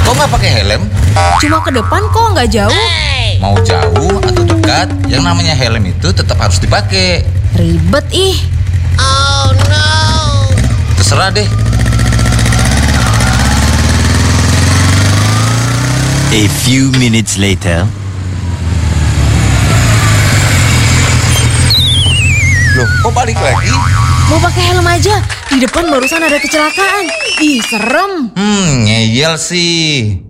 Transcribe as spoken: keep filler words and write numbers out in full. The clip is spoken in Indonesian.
Kok nggak pakai helm? Cuma ke depan kok, nggak jauh. Mau jauh atau dekat, yang namanya helm itu tetap harus dipakai. Ribet ih. Oh no. Terserah deh. A few minutes later. Loh, kok balik lagi? Mau pakai helm aja. Di depan barusan ada kecelakaan. Ih, serem. Hmm, ngeyel sih.